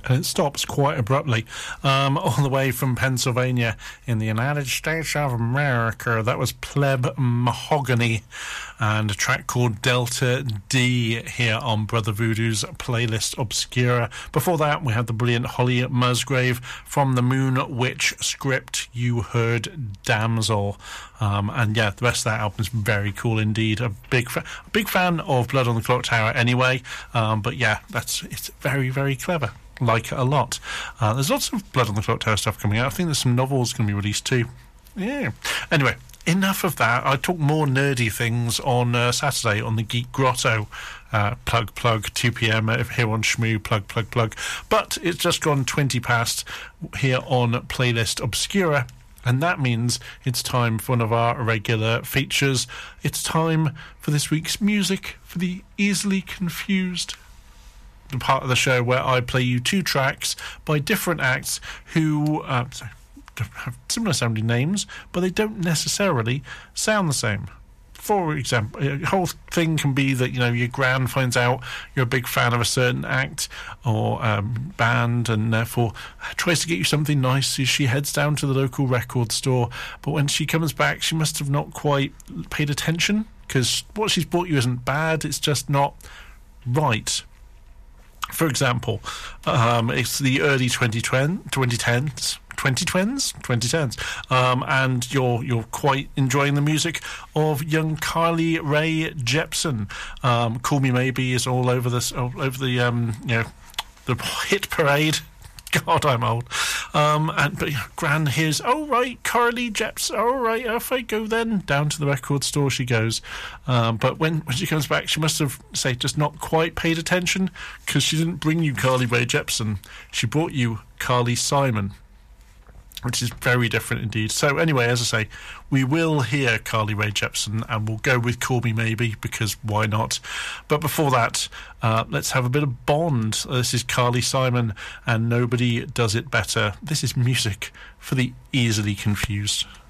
And it stops quite abruptly, all the way from Pennsylvania in the United States of America. That was Pleb Mahogany and a track called Delta D here on Brother Voodoo's Playlist Obscura. Before that, we had the brilliant Holly Musgrave from the Moon Witch script. You heard Damsel. And yeah, the rest of that album is very cool indeed. A big fan of Blood on the Clock Tower anyway. But yeah, it's very, very clever. Like it a lot. There's lots of Blood on the Clock Tower stuff coming out. I think there's some novels going to be released too. Yeah. Anyway, enough of that. I talk more nerdy things on Saturday on the Geek Grotto. Plug, 2 p.m. here on Shmoo, plug. But it's just gone 20 past here on Playlist Obscura. And that means it's time for one of our regular features. It's time for this week's music for the easily confused. The part of the show where I play you 2 tracks by different acts who have similar sounding names, but they don't necessarily sound the same. For example, the whole thing can be that, your gran finds out you're a big fan of a certain act or band and therefore tries to get you something nice as she heads down to the local record store. But when she comes back, she must have not quite paid attention because what she's bought you isn't bad, it's just not right. For example, it's the early 2010s, and you're quite enjoying the music of young Carly Rae Jepsen. "Call Me Maybe" is all over the hit parade. God, I'm old. But Gran hears, "Oh right, Carly Jepsen. All right, off I go then." Down to the record store she goes. But when she comes back, she must have, just not quite paid attention because she didn't bring you Carly Rae Jepsen. She brought you Carly Simon, which is very different indeed. So anyway, as I say, we will hear Carly Rae Jepsen and we'll go with "Call Me Maybe" because why not? But before that, let's have a bit of Bond. This is Carly Simon and "Nobody Does It Better." This is music for the easily confused.